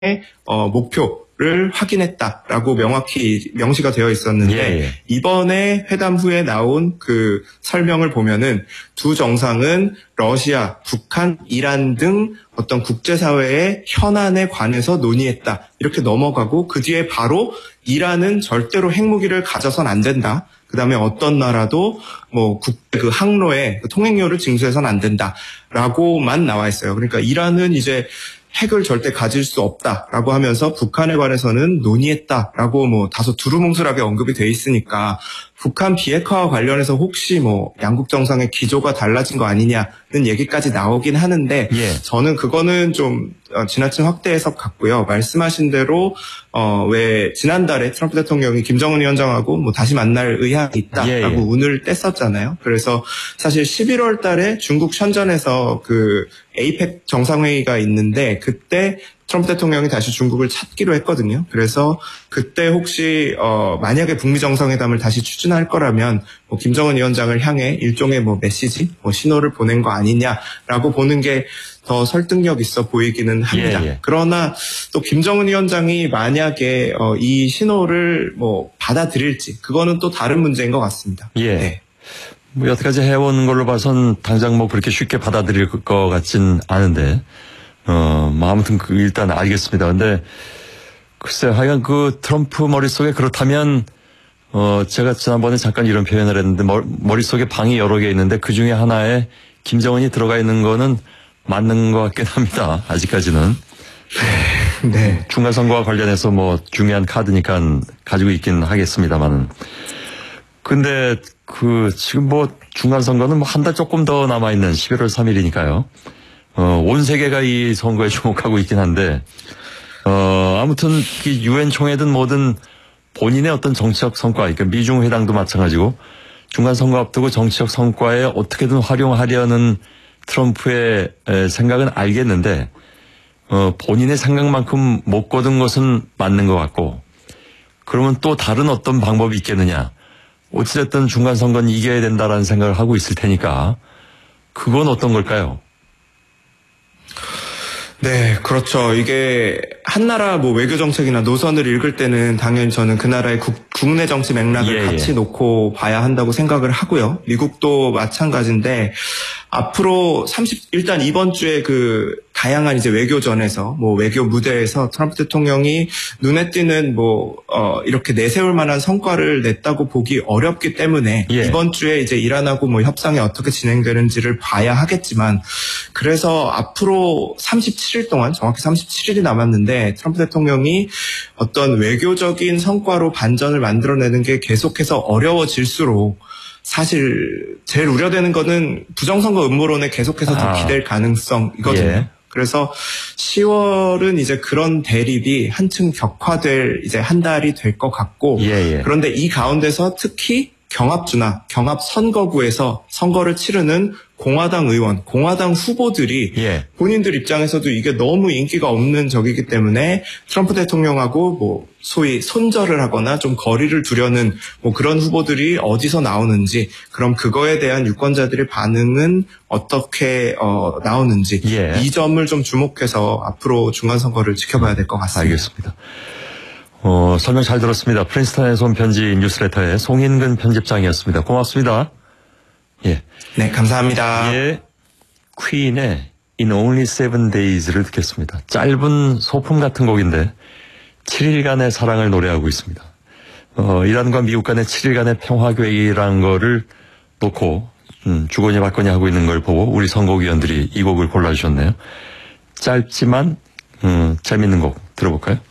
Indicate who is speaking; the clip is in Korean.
Speaker 1: 목표를 확인했다라고 명확히 명시가 되어 있었는데 이번에 회담 후에 나온 그 설명을 보면은 두 정상은 러시아, 북한, 이란 등 어떤 국제사회의 현안에 관해서 논의했다. 이렇게 넘어가고 그 뒤에 바로 이란은 절대로 핵무기를 가져선 안 된다. 그다음에 어떤 나라도 그 항로에 통행료를 징수해서는 안 된다라고만 나와 있어요. 그러니까 이란은 이제 핵을 절대 가질 수 없다라고 하면서 북한에 관해서는 논의했다라고 다소 두루뭉술하게 언급이 돼 있으니까 북한 비핵화와 관련해서 혹시 양국 정상의 기조가 달라진 거 아니냐는 얘기까지 나오긴 하는데 저는 그거는 좀 지나친 확대 해석 같고요. 말씀하신 대로 왜 지난달에 트럼프 대통령이 김정은 위원장하고 다시 만날 의향이 있다라고 운을 뗐었잖아요. 그래서 사실 11월 달에 중국 션전에서 그 에이펙 정상회의가 있는데 그때 트럼프 대통령이 다시 중국을 찾기로 했거든요. 그래서 그때 혹시 만약에 북미 정상회담을 다시 추진할 거라면 김정은 위원장을 향해 일종의 메시지, 신호를 보낸 거 아니냐라고 보는 게 더 설득력 있어 보이기는 합니다. 그러나 또 김정은 위원장이 만약에 이 신호를 받아들일지 그거는 또 다른 문제인 것 같습니다. 네.
Speaker 2: 여태까지 해온 걸로 봐선 당장 그렇게 쉽게 받아들일 것 같진 않은데 아무튼 일단 알겠습니다. 근데 글쎄 하여간 그 트럼프 머릿속에 그렇다면 제가 지난번에 잠깐 이런 표현을 했는데 머릿속에 방이 여러 개 있는데 그중에 하나에 김정은이 들어가 있는 거는 맞는 것 같긴 합니다. 아직까지는.
Speaker 1: 네.
Speaker 2: 중간선거와 관련해서 중요한 카드니까 가지고 있긴 하겠습니다만은. 근데 지금 중간선거는 한 달 조금 더 남아있는 11월 3일이니까요. 온 세계가 이 선거에 주목하고 있긴 한데, 아무튼 유엔 총회든 뭐든 본인의 어떤 정치적 성과, 그러니까 미중 회담도 마찬가지고 중간선거 앞두고 정치적 성과에 어떻게든 활용하려는 트럼프의 생각은 알겠는데, 본인의 생각만큼 못 거둔 것은 맞는 것 같고, 그러면 또 다른 어떤 방법이 있겠느냐. 어찌됐든 중간선거는 이겨야 된다라는 생각을 하고 있을 테니까, 그건 어떤 걸까요?
Speaker 1: 네, 그렇죠. 이게 한 나라 외교 정책이나 노선을 읽을 때는 당연히 저는 그 나라의 국내 정치 맥락을 같이 놓고 봐야 한다고 생각을 하고요. 미국도 마찬가지인데 앞으로 일단 이번 주에 그 다양한 이제 외교전에서 외교 무대에서 트럼프 대통령이 눈에 띄는 이렇게 내세울 만한 성과를 냈다고 보기 어렵기 때문에 이번 주에 이제 이란하고 협상이 어떻게 진행되는지를 봐야 하겠지만 그래서 앞으로 37일 동안 정확히 37일이 남았는데 트럼프 대통령이 어떤 외교적인 성과로 반전을 만들어내는 게 계속해서 어려워질수록 사실 제일 우려되는 거는 부정선거 음모론에 계속해서 더 기댈 가능성이거든요. 그래서 10월은 이제 그런 대립이 한층 격화될 이제 한 달이 될 것 같고 그런데 이 가운데서 특히 경합주나 경합 선거구에서 선거를 치르는 공화당 의원, 공화당 후보들이 본인들 입장에서도 이게 너무 인기가 없는 적이기 때문에 트럼프 대통령하고 소위 손절을 하거나 좀 거리를 두려는 그런 후보들이 어디서 나오는지 그럼 그거에 대한 유권자들의 반응은 어떻게 나오는지 이 점을 좀 주목해서 앞으로 중간선거를 지켜봐야 될 것 같습니다.
Speaker 2: 알겠습니다. 설명 잘 들었습니다. 프린스턴에서 온 편지 뉴스레터의 송인근 편집장이었습니다. 고맙습니다.
Speaker 1: 네, 감사합니다.
Speaker 2: 퀸의 In Only 7 Days를 듣겠습니다. 짧은 소품 같은 곡인데 7일간의 사랑을 노래하고 있습니다. 이란과 미국 간의 7일간의 평화계획이라는 거를 놓고 주거니 받거니 하고 있는 걸 보고 우리 선곡위원들이 이 곡을 골라주셨네요. 짧지만 재밌는 곡 들어볼까요?